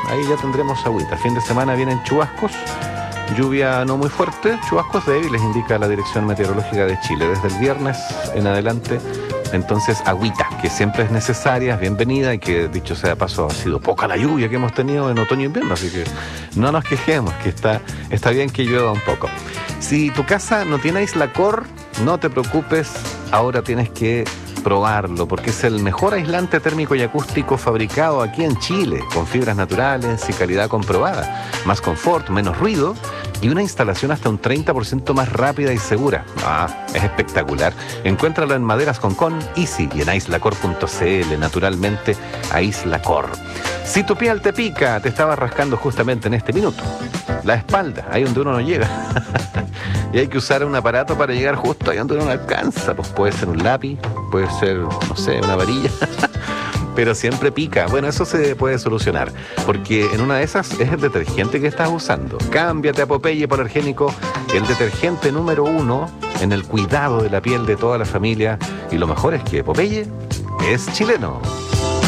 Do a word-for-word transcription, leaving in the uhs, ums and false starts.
ahí ya tendremos agüita. Fin de semana vienen chubascos, lluvia no muy fuerte, chubascos débiles, indica la Dirección Meteorológica de Chile. Desde el viernes en adelante, entonces agüita, que siempre es necesaria, es bienvenida, y que, dicho sea de paso, ha sido poca la lluvia que hemos tenido en otoño e invierno, así que no nos quejemos, que está, está bien que llueva un poco. Si tu casa no tiene Aislacor, no te preocupes, ahora tienes que probarlo, porque es el mejor aislante térmico y acústico fabricado aquí en Chile, con fibras naturales y calidad comprobada. Más confort, menos ruido y una instalación hasta un treinta por ciento más rápida y segura. Ah, es espectacular. Encuéntralo en Maderas Concón, Easy y en aislacor punto c l, naturalmente Aislacor. Si tu piel te pica, te estaba rascando justamente en este minuto, la espalda, ahí donde uno no llega, y hay que usar un aparato para llegar justo ahí donde uno no alcanza, pues puede ser un lápiz, puede ser, no sé, una varilla, pero siempre pica. Bueno, eso se puede solucionar, porque en una de esas es el detergente que estás usando. Cámbiate a Popeye Polargénico, el detergente número uno en el cuidado de la piel de toda la familia, y lo mejor es que Popeye es chileno.